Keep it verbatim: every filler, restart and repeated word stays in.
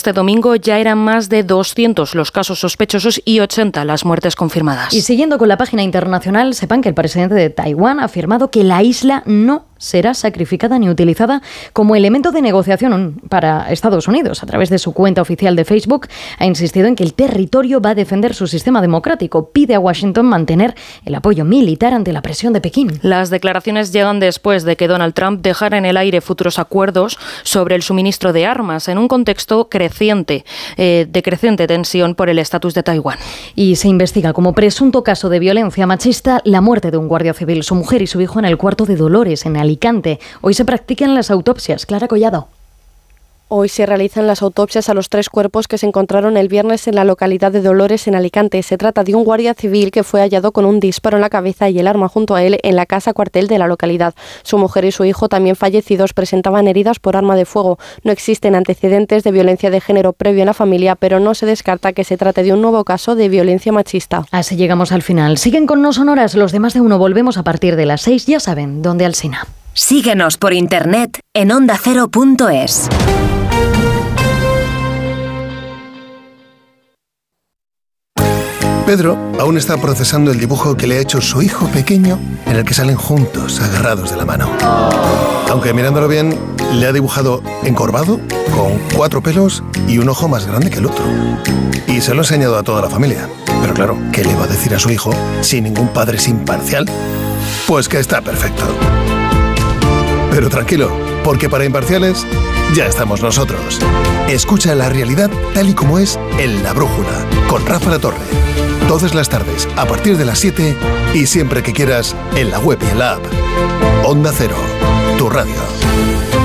este domingo ya eran más de doscientos los casos sospechosos y ochenta las muertes confirmadas. Y siguiendo con la página internacional, sepan que el presidente de Taiwán ha afirmado que la isla no será sacrificada ni utilizada como elemento de negociación para Estados Unidos. A través de su cuenta oficial de Facebook ha insistido en que el territorio va a defender su sistema democrático. Pide a Washington mantener el apoyo militar ante la presión de Pekín. Las declaraciones llegan después de que Donald Trump dejara en el aire futuros acuerdos sobre el suministro de armas en un contexto creciente, eh, de creciente tensión por el estatus de Taiwán. Y se investiga como presunto caso de violencia machista la muerte de un guardia civil, su mujer y su hijo en el cuarto de Dolores, en Alicante. Hoy se practican las autopsias. Clara Collado. Hoy se realizan las autopsias a los tres cuerpos que se encontraron el viernes en la localidad de Dolores, en Alicante. Se trata de un guardia civil que fue hallado con un disparo en la cabeza y el arma junto a él en la casa cuartel de la localidad. Su mujer y su hijo, también fallecidos, presentaban heridas por arma de fuego. No existen antecedentes de violencia de género previo en la familia, pero no se descarta que se trate de un nuevo caso de violencia machista. Así llegamos al final. Siguen con No Sonoras, los demás de uno. Volvemos a partir de las seis, ya saben, ¿dónde? Alsina. Síguenos por internet en onda cero punto es. Pedro aún está procesando el dibujo que le ha hecho su hijo pequeño, en el que salen juntos, agarrados de la mano. Aunque mirándolo bien, le ha dibujado encorvado, con cuatro pelos y un ojo más grande que el otro. Y se lo ha enseñado a toda la familia. Pero claro, ¿qué le va a decir a su hijo si ningún padre es imparcial? Pues que está perfecto. Pero tranquilo, porque para imparciales ya estamos nosotros. Escucha la realidad tal y como es en La Brújula, con Rafa La Torre. Todas las tardes, a partir de las siete y siempre que quieras, en la web y en la app. Onda Cero, tu radio.